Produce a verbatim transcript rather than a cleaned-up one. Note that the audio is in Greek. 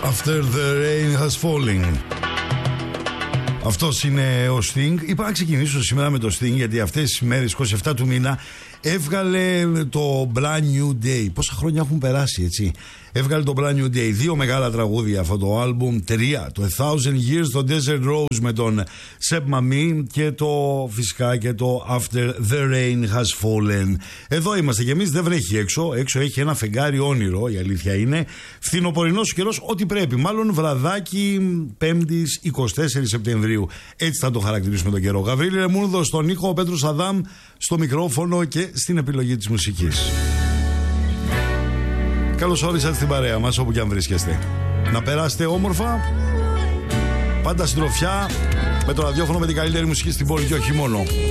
After the rain has fallen. Αυτός είναι ο Sting. Είπα να ξεκινήσω σήμερα με το Sting, γιατί αυτές τις μέρες, είκοσι επτά του μήνα, έβγαλε το Brand New Day. Πόσα χρόνια έχουν περάσει, έτσι. Έβγαλε το Brand New Day. Δύο μεγάλα τραγούδια αυτό το άλμπουμ. Τρία. Το A Thousand Years, το Desert Rose με τον Seb Mami και το φυσικά και το After the Rain has Fallen. Εδώ είμαστε κι εμείς, δεν βρέχει έξω. Έξω έχει ένα φεγγάρι όνειρο, η αλήθεια είναι. Φθινοπορεινός ο καιρός, ό,τι πρέπει. Μάλλον βραδάκι Πέμπτης εικοστή τέταρτη Σεπτεμβρίου. Έτσι θα το χαρακτηρίσουμε τον καιρό. Γαβρίλη Ρεμούνδο στον ήχο, ο Πέτρος Αδάμ στο μικρόφωνο και στην επιλογή της μουσικής. Καλώς όρισατε στην παρέα μας όπου και αν βρίσκεστε. Να περάσετε όμορφα, πάντα συντροφιά, με το ραδιόφωνο με την καλύτερη μουσική στην πόλη και όχι μόνο.